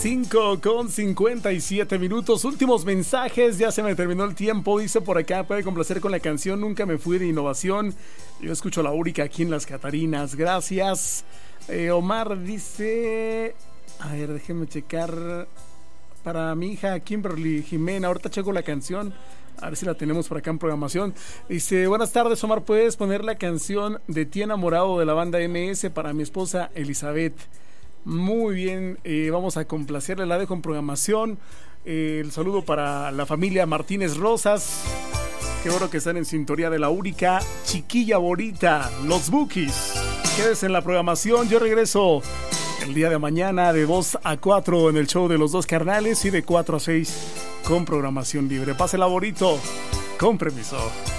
5:57. Últimos mensajes, ya se me terminó el tiempo. Dice por acá, puede complacer con la canción Nunca me fui de Innovación. Yo escucho la Úrica aquí en Las Catarinas. Gracias. Omar dice, a ver, déjeme checar. Para mi hija Kimberly Jimena, ahorita checo la canción, a ver si la tenemos por acá en programación. Dice, buenas tardes Omar, ¿puedes poner la canción de Ti enamorado de la banda MS para mi esposa Elizabeth? Muy bien, vamos a complacerle, la dejo en programación. El saludo para la familia Martínez Rosas, qué bueno que están en sintonía de la Úrica. Chiquilla bonita, los Bookies, quédese en la programación. Yo regreso el día de mañana de 2 a 4 en el show de los dos carnales y de 4 a 6 con programación libre. Pásela bonito, con permiso.